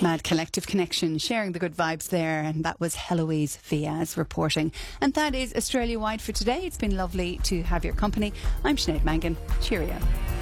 Mad Collective Connection, sharing the good vibes there. And that was Heloise Viaz reporting. And that is Australia-wide for today. It's been lovely to have your company. I'm Sinead Mangan. Cheerio.